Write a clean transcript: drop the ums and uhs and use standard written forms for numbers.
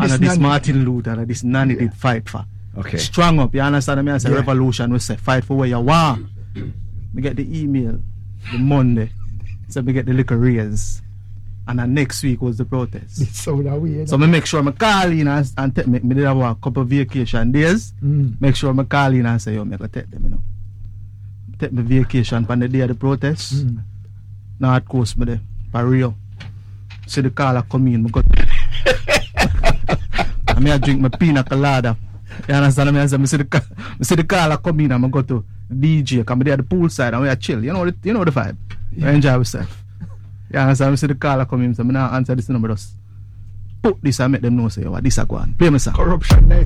this Martin Luther and this Nanny did fight for. Okay. Strong up, you understand me? I say revolution, we say fight for where you want. Me get the email the Monday. So me get the liquor raise. And then next week was the protest. It's so that way. So me make sure I call in and take me did have a couple of vacation days. Make sure I call in and say, yo, me go take them, you know. Take me vacation on the day of the protest. North Coast me there, for real. See the caller come in, I got and me I drink my pina colada. You understand me? I say, I see the caller come in and I go to DJ, come there at the poolside and we are chill. You know the vibe. Yeah. I enjoy myself. You understand? I see the caller come in, so I now answer this number, just put this and make them know, say, what this is going on. Play me song. Corruption.